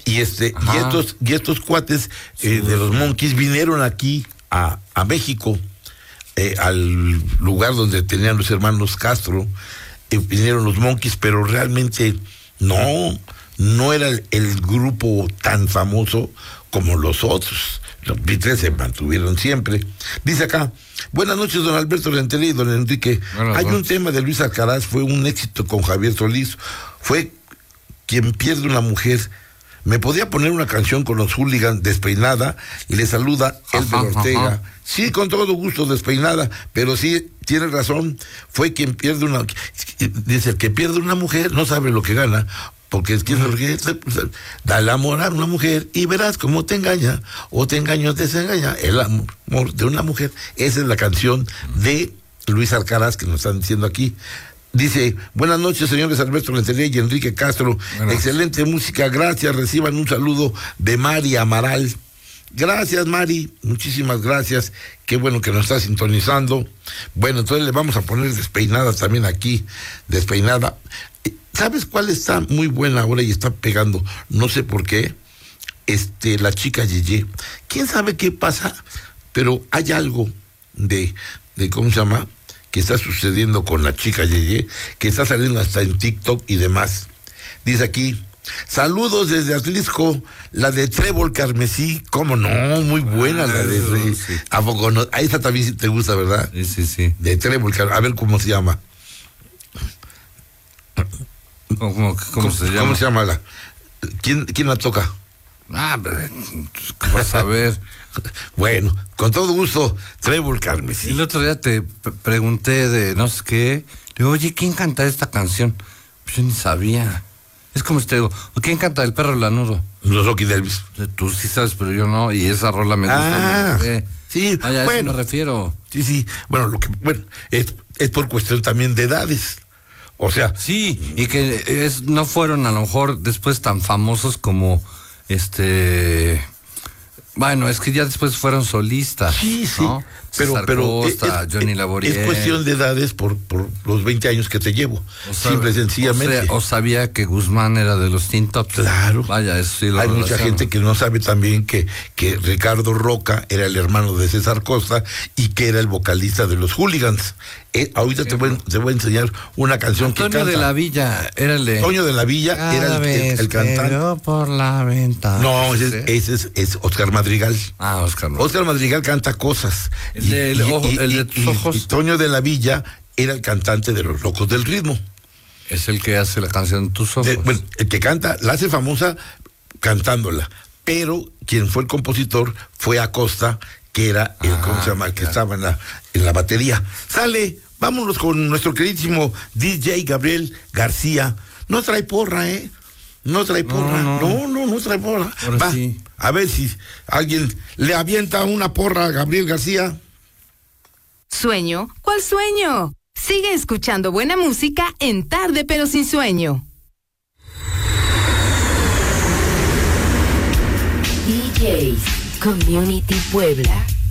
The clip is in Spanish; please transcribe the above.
Y estos cuates de los Monkeys vinieron aquí a México, al lugar donde tenían los hermanos Castro, vinieron los Monkeys, pero realmente no era el grupo tan famoso como los otros. Los Beatles se mantuvieron siempre. Dice acá, buenas noches, don Alberto Rentería y don Enrique. Hay un tema de Luis Alcaraz, fue un éxito con Javier Solís, fue quien pierde una mujer. ¿Me podía poner una canción con los Hooligans, Despeinada? Y le saluda Elber Ortega. Sí, con todo gusto, Despeinada, pero sí, tiene razón, fue quien pierde una... Dice, el que pierde una mujer no sabe lo que gana, porque es que da el amor a una mujer y verás cómo te engaña, o te engaña o te desengaña, el amor de una mujer. Esa es la canción de Luis Alcaraz que nos están diciendo aquí. Dice, buenas noches, señores Alberto Rentería y Enrique Castro. Excelente música, gracias. Reciban un saludo de Mari Amaral. Gracias, Mari, muchísimas gracias. Qué bueno que nos está sintonizando. Bueno, entonces le vamos a poner Despeinada también aquí. Despeinada. ¿Sabes cuál está muy buena ahora y está pegando? No sé por qué. La chica Yeye. ¿Quién sabe qué pasa? Pero hay algo de ¿cómo se llama? Que está sucediendo con la chica Yeye, que está saliendo hasta en TikTok y demás. Dice aquí, saludos desde Atlisco, la de Trébol Carmesí, cómo no, muy buena la de... Sí. ¿A poco no? A esa también sí te gusta, ¿verdad? Sí. De Trébol Carmesí, a ver cómo se llama. ¿Cómo se llama? ¿Cómo se llama la? ¿Quién la toca? ¿Qué vas a ver? Bueno, con todo gusto, Trébol Carmesí. El otro día te pregunté de no sé qué. Digo, oye, ¿quién canta esta canción? Pues yo ni sabía. Es como si te digo, ¿quién canta El Perro Lanudo? Los Rocky Delvis. Tú sí sabes, pero yo no, y esa rola me gusta. Sí, a eso me refiero. Sí. Bueno, es por cuestión también de edades. O sea. Sí, y que no fueron a lo mejor después tan famosos como Bueno, es que ya después fueron solistas. Sí, ¿no? Pero Costa, Johnny Laboriel. Es cuestión de edades por los 20 años que te llevo. Simple y sencillamente. O sabía que Guzmán era de los Teen Tops. Claro. Vaya, eso sí lo hay mucha gente que no sabe también que Ricardo Roca era el hermano de César Costa y que era el vocalista de los Hooligans. Ahorita te voy a enseñar una canción que canta. Toño de la Villa era el de... Toño de la Villa era el cantante. Por la ventana. No, ese es Oscar Madrigal. Oscar Madrigal. Oscar Madrigal canta Cosas. El de tus ojos. Y Toño de la Villa era el cantante de Los Locos del Ritmo. Es el que hace la canción Tus Ojos. El que canta, la hace famosa cantándola. Pero quien fue el compositor fue Acosta, que era el, ¿cómo se llama? El que estaba en la batería. Sale, vámonos con nuestro queridísimo DJ Gabriel García. No trae porra, ¿eh? No trae porra. No trae porra. Va, sí. A ver si alguien le avienta una porra a Gabriel García. ¿Sueño? ¿Cuál sueño? Sigue escuchando buena música en Tarde pero sin sueño. DJs Community Puebla.